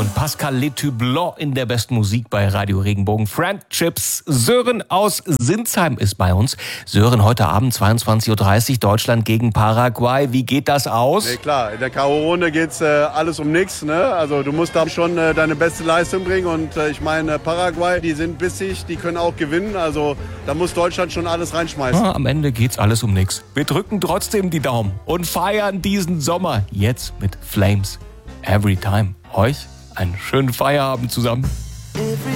und Pascal Letoublon in der besten Musik bei Radio Regenbogen. Friendships. Sören aus Sinsheim ist bei uns. Sören, heute Abend 22.30 Uhr, Deutschland gegen Paraguay. Wie geht das aus? Nee, klar, in der K.O.-Runde geht's alles um nichts. Ne? Also du musst da schon deine beste Leistung bringen. Und ich meine, Paraguay, die sind bissig, die können auch gewinnen. Also da muss Deutschland schon alles reinschmeißen. Am Ende geht's alles um nichts. Wir drücken trotzdem die Daumen und feiern diesen Sommer jetzt mit Flames. Every time. Euch einen schönen Feierabend zusammen. Every